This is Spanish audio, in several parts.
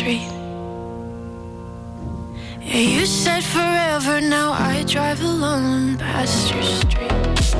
street. Yeah, you said forever, now I drive alone past your street.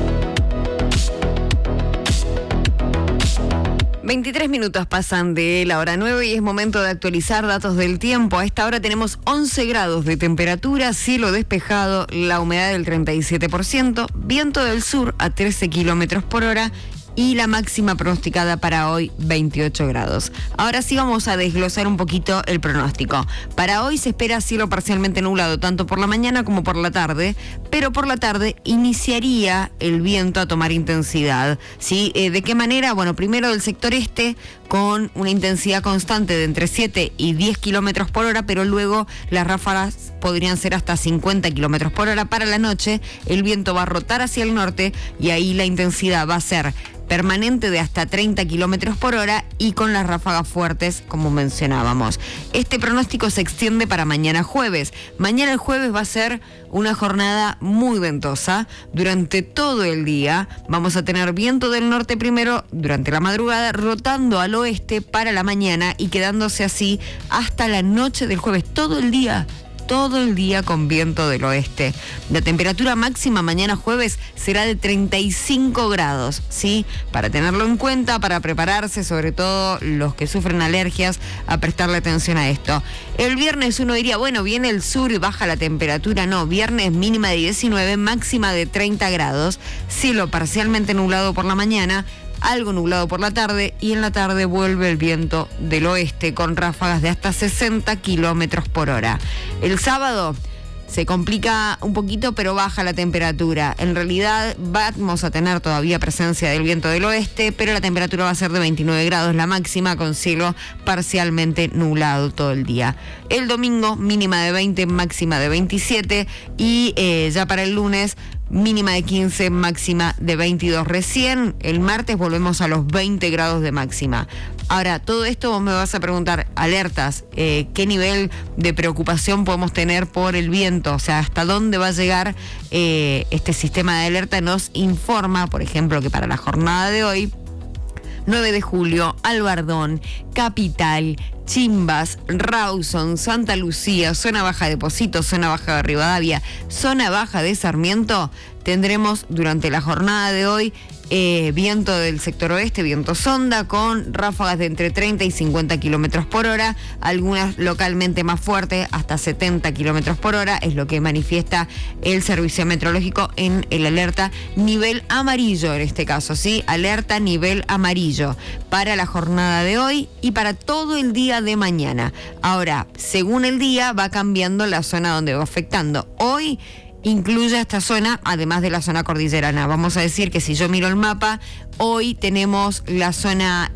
23 minutos pasan de la hora 9 y es momento de actualizar datos del tiempo. A esta hora tenemos 11 grados de temperatura, cielo despejado, la humedad del 37%, viento del sur a 13 kilómetros por hora y la máxima pronosticada para hoy 28 grados. Ahora sí vamos a desglosar un poquito el pronóstico. Para hoy se espera cielo parcialmente nublado tanto por la mañana como por la tarde, pero por la tarde iniciaría el viento a tomar intensidad, ¿sí? ¿De qué manera? Bueno, primero del sector este con una intensidad constante de entre 7 y 10 kilómetros por hora, pero luego las ráfagas podrían ser hasta 50 kilómetros por hora. Para la noche el viento va a rotar hacia el norte y ahí la intensidad va a ser permanente de hasta 30 kilómetros por hora y con las ráfagas fuertes, como mencionábamos. Este pronóstico se extiende para mañana jueves. Mañana el jueves va a ser una jornada muy ventosa. Durante todo el día vamos a tener viento del norte primero durante la madrugada, rotando al oeste para la mañana y quedándose así hasta la noche del jueves. Todo el día con viento del oeste. La temperatura máxima mañana jueves será de 35 grados, ¿sí? Para tenerlo en cuenta, para prepararse, sobre todo los que sufren alergias, a prestarle atención a esto. El viernes uno diría, bueno, viene el sur y baja la temperatura. No, viernes mínima de 19, máxima de 30 grados, cielo parcialmente nublado por la mañana, algo nublado por la tarde y en la tarde vuelve el viento del oeste con ráfagas de hasta 60 kilómetros por hora. El sábado se complica un poquito, pero baja la temperatura. En realidad vamos a tener todavía presencia del viento del oeste, pero la temperatura va a ser de 29 grados la máxima, con cielo parcialmente nublado todo el día. El domingo mínima de 20, máxima de 27 y ya para el lunes mínima de 15, máxima de 22. Recién el martes volvemos a los 20 grados de máxima. Ahora, todo esto vos me vas a preguntar, alertas, ¿qué nivel de preocupación podemos tener por el viento? O sea, ¿hasta dónde va a llegar este sistema de alerta? Nos informa, por ejemplo, que para la jornada de hoy, 9 de julio, Albardón, Capital, Chimbas, Rawson, Santa Lucía, zona baja de Pocitos, zona baja de Rivadavia, zona baja de Sarmiento, tendremos durante la jornada de hoy viento del sector oeste, viento sonda, con ráfagas de entre 30 y 50 kilómetros por hora, algunas localmente más fuertes, hasta 70 kilómetros por hora, es lo que manifiesta el servicio meteorológico en el alerta nivel amarillo, en este caso, ¿sí? Alerta nivel amarillo para la jornada de hoy y para todo el día de mañana. Ahora, según el día, va cambiando la zona donde va afectando. Hoy incluye esta zona, además de la zona cordillerana. Vamos a decir que si yo miro el mapa, hoy tenemos la zona,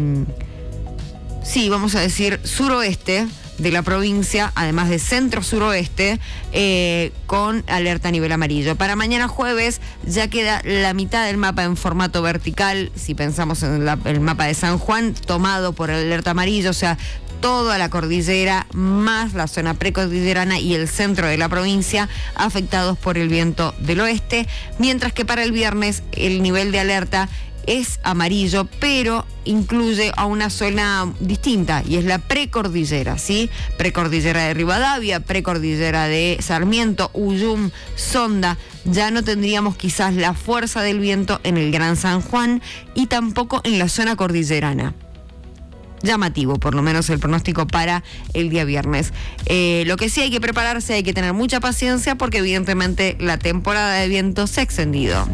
vamos a decir suroeste de la provincia, además de centro-suroeste, con alerta a nivel amarillo. Para mañana jueves ya queda la mitad del mapa en formato vertical, si pensamos en el mapa de San Juan, tomado por el alerta amarillo, o sea, toda la cordillera, más la zona precordillerana y el centro de la provincia, afectados por el viento del oeste, mientras que para el viernes el nivel de alerta es amarillo, pero incluye a una zona distinta, y es la precordillera, ¿sí? Precordillera de Rivadavia, precordillera de Sarmiento, Ullum, Sonda. Ya no tendríamos quizás la fuerza del viento en el Gran San Juan y tampoco en la zona cordillerana. Llamativo, por lo menos el pronóstico para el día viernes. Lo que sí hay que prepararse, hay que tener mucha paciencia, porque evidentemente la temporada de viento se ha extendido.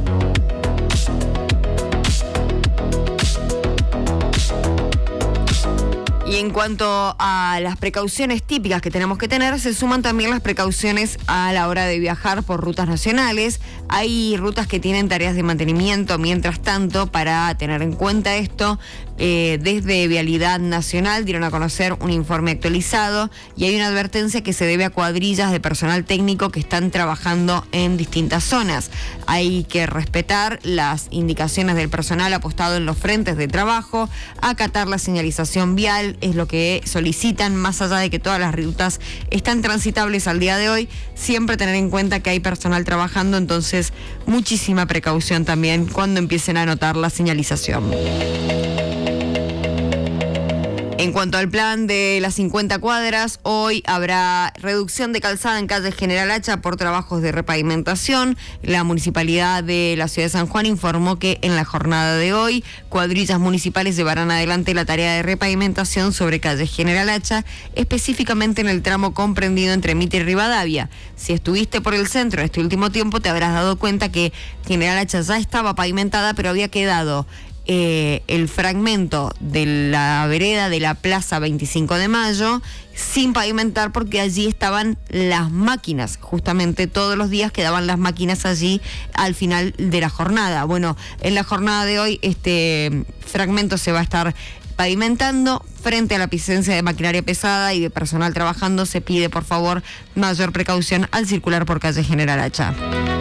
Y en cuanto a las precauciones típicas que tenemos que tener, se suman también las precauciones a la hora de viajar por rutas nacionales. Hay rutas que tienen tareas de mantenimiento, mientras tanto, para tener en cuenta esto, desde Vialidad Nacional dieron a conocer un informe actualizado y hay una advertencia que se debe a cuadrillas de personal técnico que están trabajando en distintas zonas. Hay que respetar las indicaciones del personal apostado en los frentes de trabajo, acatar la señalización vial, es lo que solicitan, más allá de que todas las rutas están transitables al día de hoy, siempre tener en cuenta que hay personal trabajando, entonces muchísima precaución también cuando empiecen a notar la señalización. En cuanto al plan de las 50 cuadras, hoy habrá reducción de calzada en calle General Hacha por trabajos de repavimentación. La municipalidad de la ciudad de San Juan informó que en la jornada de hoy, cuadrillas municipales llevarán adelante la tarea de repavimentación sobre calle General Hacha, específicamente en el tramo comprendido entre Mitre y Rivadavia. Si estuviste por el centro este último tiempo, te habrás dado cuenta que General Hacha ya estaba pavimentada, pero había quedado el fragmento de la vereda de la Plaza 25 de Mayo sin pavimentar, porque allí estaban las máquinas. Justamente todos los días quedaban las máquinas allí al final de la jornada. Bueno, en la jornada de hoy este fragmento se va a estar pavimentando. Frente a la presencia de maquinaria pesada y de personal trabajando, se pide por favor mayor precaución al circular por calle General Hacha.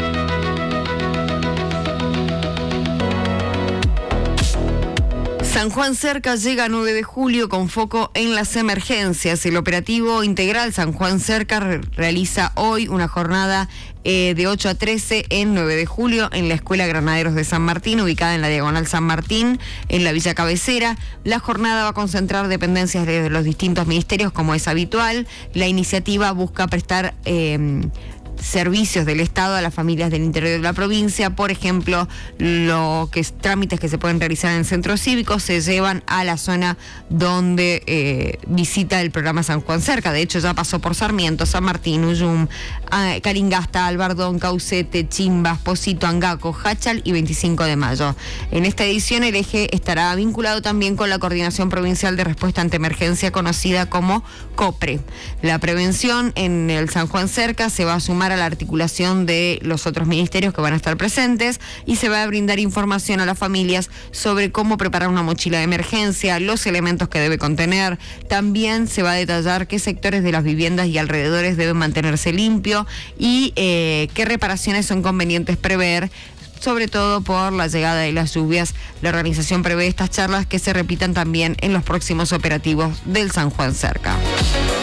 San Juan Cerca llega a 9 de julio con foco en las emergencias. El operativo integral San Juan Cerca realiza hoy una jornada de 8 a 13 en 9 de julio en la Escuela Granaderos de San Martín, ubicada en la Diagonal San Martín, en la Villa Cabecera. La jornada va a concentrar dependencias de los distintos ministerios, como es habitual. La iniciativa busca prestar servicios del Estado a las familias del interior de la provincia. Por ejemplo, trámites que se pueden realizar en centros cívicos se llevan a la zona donde visita el programa San Juan Cerca. De hecho, ya pasó por Sarmiento, San Martín, Ullum, Caringasta, Albardón, Caucete, Chimbas, Posito, Angaco, Hachal y 25 de Mayo. En esta edición el eje estará vinculado también con la Coordinación Provincial de Respuesta ante Emergencia, conocida como COPRE. La prevención en el San Juan Cerca se va a sumar a la articulación de los otros ministerios que van a estar presentes, y se va a brindar información a las familias sobre cómo preparar una mochila de emergencia, los elementos que debe contener. También se va a detallar qué sectores de las viviendas y alrededores deben mantenerse limpio y qué reparaciones son convenientes prever, sobre todo por la llegada de las lluvias. La organización prevé estas charlas que se repitan también en los próximos operativos del San Juan Cerca.